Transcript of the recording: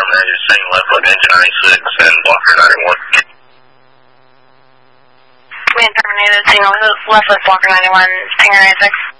that is saying left with engine 96 and blocker 91. Command terminated, signal left with blocker 91, Stinger 96.